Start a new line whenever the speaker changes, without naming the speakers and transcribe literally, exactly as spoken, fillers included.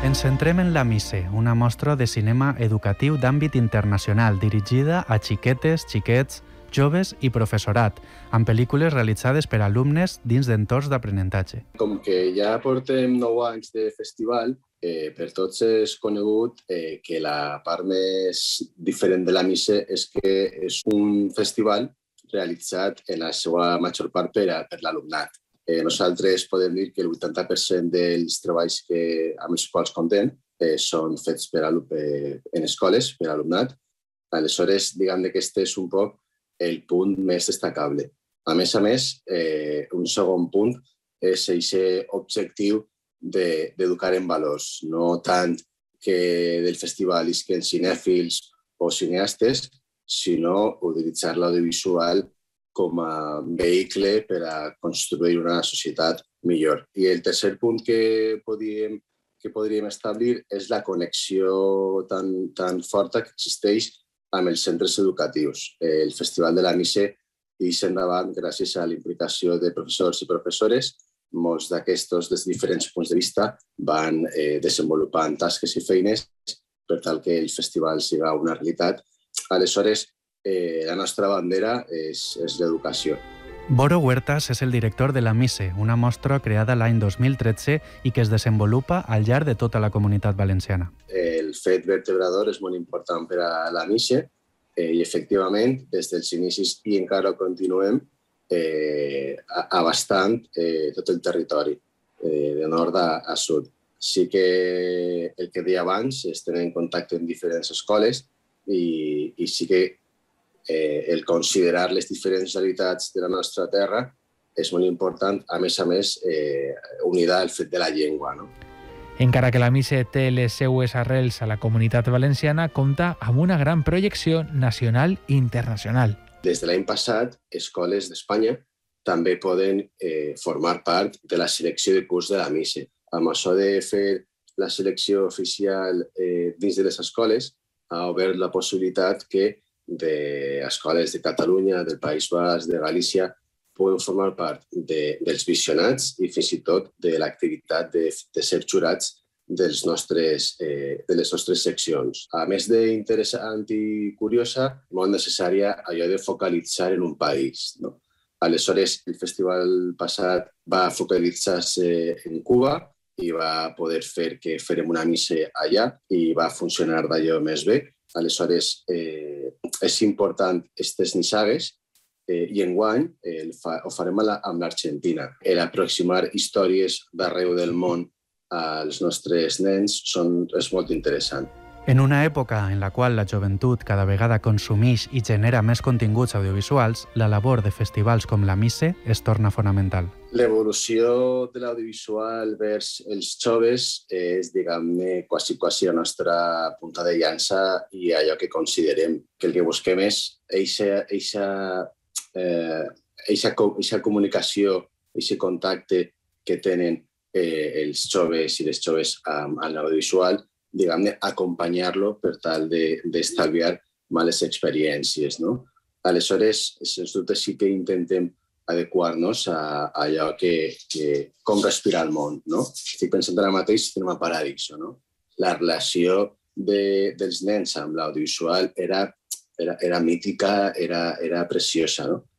Ens centrem en la Mise, una mostra de cinema educatiu d'àmbit internacional dirigida a xiquetes, xiquets, joves i professorat, amb pel·lícules realitzades per alumnes dins d'entorns d'aprenentatge.
Com que ja portem nou anys de festival, eh, per tots és conegut eh, que la part més diferent de la Mise és que és un festival realitzat en la seva major part per, a, per l'alumnat. Eh, nosaltres podem dir que el vuitanta per cent dels treballs que, amb els quals comptem eh, són fets per, per, en escoles, per alumnat. Aleshores, diguem que aquest és un poc el punt més destacable. A més a més, eh, un segon punt és aquest objectiu d'educar en valors, no tant que del festival isquen cinèfils o cineastes, sinó utilitzar l'audiovisual com a vehicle per a construir una societat millor. I el tercer punt que podríem, que podríem establir és la connexió tan, tan forta que existeix amb els centres educatius. El Festival de la Mise ix endavant gràcies a la implicació de professors i professores. Molts d'aquests, des de diferents punts de vista, van eh, desenvolupant tasques i feines per tal que el festival siga una realitat. Aleshores, eh, la nostra bandera és, és l'educació.
Boro Huertas és el director de la Mise, una mostra creada l'any dos mil tretze i que es desenvolupa al llarg de tota la comunitat valenciana.
El fet vertebrador és molt important per a la Mise eh, i, efectivament, des dels inicis i encara continuem eh, abastant eh, tot el territori, eh, de nord a, a sud. Sí que el que deia abans és tenir en contacte amb diferents escoles i, i sí que eh, el considerar les diferents realitats de la nostra terra és molt important, a més a més, eh, unida al fet de la llengua, no?
Encara que la Mise té les seues arrels a la comunitat valenciana, compta amb una gran projecció nacional i internacional.
Des de l'any passat, escoles d'Espanya també poden eh, formar part de la selecció de curs de la Mise. Amb això de fer la selecció oficial eh, dins de les escoles, ha obert la possibilitat que d'escoles de Catalunya, del País Basc, de Galícia, poden formar part de, dels visionats i fins i tot de l'activitat de, de ser jurats dels nostres, eh, de les nostres seccions. A més d'interessant i curiosa, molt necessària allò de focalitzar en un país, no? Aleshores, el festival passat va focalitzar-se en Cuba i va poder fer que fèrem una missa allà i va funcionar d'allò més bé. Aleshores, eh, és important aquestes nissagues eh, i enguany eh, fa, ho farem amb l'Argentina. El aproximar històries d'arreu del món als nostres nens són, és molt interessant.
En una època en la qual la joventut cada vegada consumeix i genera més continguts audiovisuals, la labor de festivals com la Mise es torna fonamental.
L'evolució de l'audiovisual vers els joves és, diguem-ne, quasi, quasi la nostra punta de llança i allò que considerem que el que busquem és eixa, eixa, eh, eixa, eixa comunicació, eixe contacte que tenen eh, els joves i les joves amb, amb l'audiovisual, diguem-ne, acompanyar-lo per tal d'estalviar de, males experiències, no? Aleshores, sens dubte sí que intentem adequar-nos a, a allò que, que com respirar el món, no? Estic pensant ara mateix en un Paradiso, no? La relació de, dels nens amb l'audiovisual era, era, era mítica, era, era preciosa, no?